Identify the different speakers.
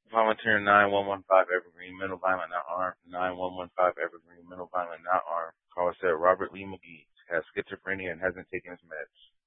Speaker 1: Volunteer 9115 Evergreen, mental violent, not armed. 9115 Evergreen, mental violent, not armed. Caller said Robert Lee McGee has schizophrenia and hasn't taken his meds.